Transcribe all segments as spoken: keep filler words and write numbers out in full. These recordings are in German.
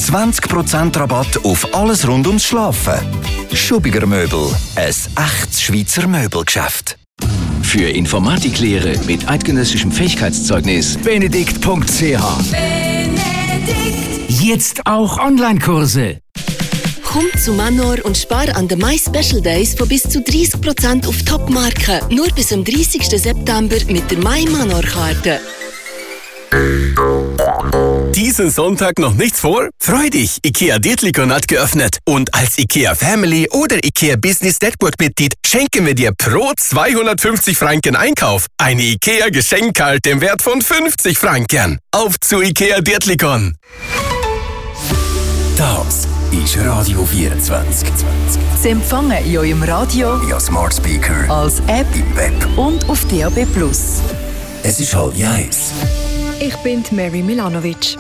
zwanzig Prozent Rabatt auf alles rund ums Schlafen. Schubiger Möbel, ein echtes Schweizer Möbelgeschäft. Für Informatiklehre mit eidgenössischem Fähigkeitszeugnis benedikt punkt c h. Jetzt auch Online-Kurse. Komm zu Manor und spar an den My Special Days von bis zu dreißig Prozent auf Top-Marken. Nur bis zum dreißigsten September mit der My Manor-Karte. Diesen Sonntag noch nichts vor? Freu dich! IKEA Dietlikon hat geöffnet. Und als IKEA Family oder IKEA Business Network Mitglied schenken wir dir pro zweihundertfünfzig Franken Einkauf eine IKEA Geschenkkarte im Wert von fünfzig Franken. Auf zu IKEA Dietlikon! Das ist Radio vierundzwanzig. Sie empfangen in eurem Radio, via Smart Speaker, als App im Web und auf D A B plus. Es ist halb eins. Ich bin Mary Milanovic.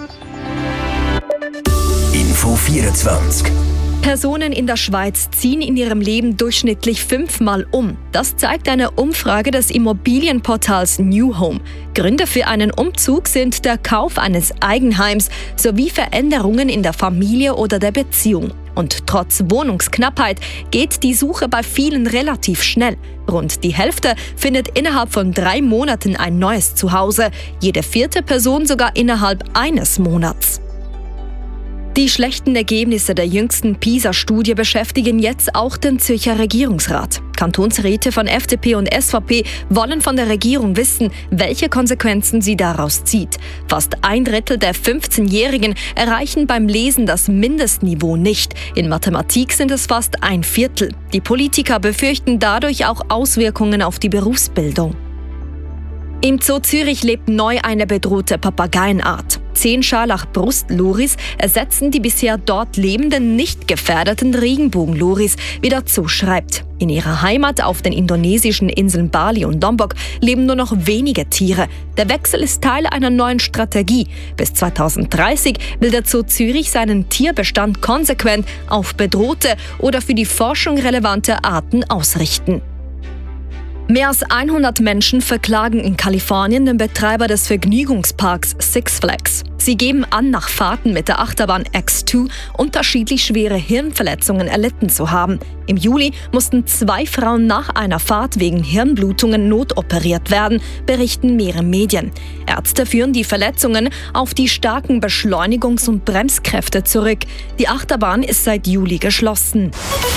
Info vierundzwanzig. Personen in der Schweiz ziehen in ihrem Leben durchschnittlich fünfmal um. Das zeigt eine Umfrage des Immobilienportals New Home. Gründe für einen Umzug sind der Kauf eines Eigenheims sowie Veränderungen in der Familie oder der Beziehung. Und trotz Wohnungsknappheit geht die Suche bei vielen relativ schnell. Rund die Hälfte findet innerhalb von drei Monaten ein neues Zuhause, jede vierte Person sogar innerhalb eines Monats. Die schlechten Ergebnisse der jüngsten PISA-Studie beschäftigen jetzt auch den Zürcher Regierungsrat. Kantonsräte von F D P und S V P wollen von der Regierung wissen, welche Konsequenzen sie daraus zieht. Fast ein Drittel der fünfzehnjährigen erreichen beim Lesen das Mindestniveau nicht. In Mathematik sind es fast ein Viertel. Die Politiker befürchten dadurch auch Auswirkungen auf die Berufsbildung. Im Zoo Zürich lebt neu eine bedrohte Papageienart. Zehn Scharlach-Brustloris ersetzen die bisher dort lebenden, nicht gefährdeten Regenbogenloris, wie der Zoo schreibt. In ihrer Heimat auf den indonesischen Inseln Bali und Lombok leben nur noch wenige Tiere. Der Wechsel ist Teil einer neuen Strategie. Bis zweitausenddreißig will der Zoo Zürich seinen Tierbestand konsequent auf bedrohte oder für die Forschung relevante Arten ausrichten. Mehr als hundert Menschen verklagen in Kalifornien den Betreiber des Vergnügungsparks Six Flags. Sie geben an, nach Fahrten mit der Achterbahn X zwei unterschiedlich schwere Hirnverletzungen erlitten zu haben. Im Juli mussten zwei Frauen nach einer Fahrt wegen Hirnblutungen notoperiert werden, berichten mehrere Medien. Ärzte führen die Verletzungen auf die starken Beschleunigungs- und Bremskräfte zurück. Die Achterbahn ist seit Juli geschlossen.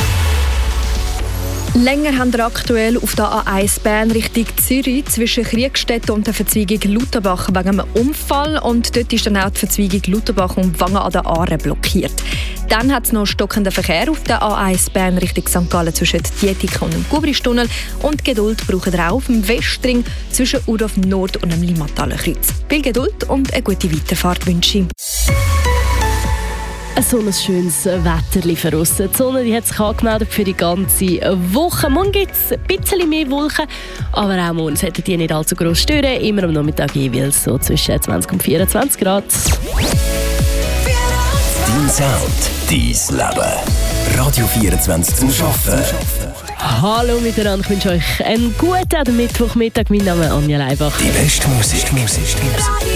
Länger haben wir aktuell auf der A eins Bern Richtung Zürich zwischen Kriegstetten und der Verzweigung Lutherbach wegen einem Unfall. Und dort ist dann auch die Verzweigung Lutherbach und Wangen an der Aare blockiert. Dann hat es noch stockenden Verkehr auf der A eins Bern Richtung Sankt Gallen zwischen Dietike und dem Gubristunnel. Und Geduld braucht ihr auch auf dem Westring zwischen Urdorf Nord und dem Limataler Kreuz. Viel Geduld und eine gute Weiterfahrt wünsche ich. So ein schönes Wetter für uns. Die Sonne die hat sich angemeldet für die ganze Woche. Morgen gibt es ein bisschen mehr Wolken, aber auch morgen sollten die nicht allzu gross stören. Immer am Nachmittag jeweils so zwischen zwanzig und vierundzwanzig Grad. Dein Sound, dein Leben. Radio vierundzwanzig zum Arbeiten. Hallo miteinander, ich wünsche euch einen guten Mittwochmittag. Mein Name ist Anja Leibach. Die beste Musik. Musik.